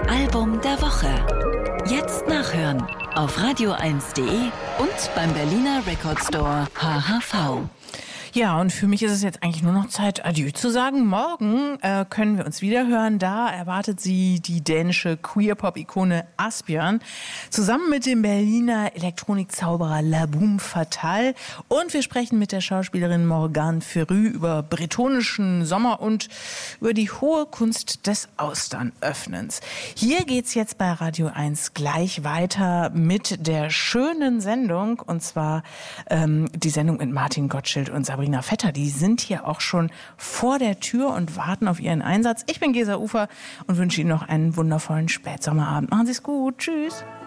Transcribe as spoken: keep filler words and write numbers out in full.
Album der Woche. Jetzt nachhören auf radio eins punkt de und beim Berliner Record Store H H V. Ja, und für mich ist es jetzt eigentlich nur noch Zeit, Adieu zu sagen. Morgen äh, können wir uns wieder hören. Da erwartet sie die dänische Queer-Pop-Ikone Asbjørn zusammen mit dem Berliner Elektronikzauberer La Boum Fatale. Und wir sprechen mit der Schauspielerin Morgane Ferrü über bretonischen Sommer und über die hohe Kunst des Austernöffnens. Hier geht's jetzt bei Radio eins gleich weiter mit der schönen Sendung. Und zwar ähm, die Sendung mit Martin Gottschild und Sabrina Vetter, die sind hier auch schon vor der Tür und warten auf ihren Einsatz. Ich bin Gesa Ufer und wünsche Ihnen noch einen wundervollen Spätsommerabend. Machen Sie es gut. Tschüss.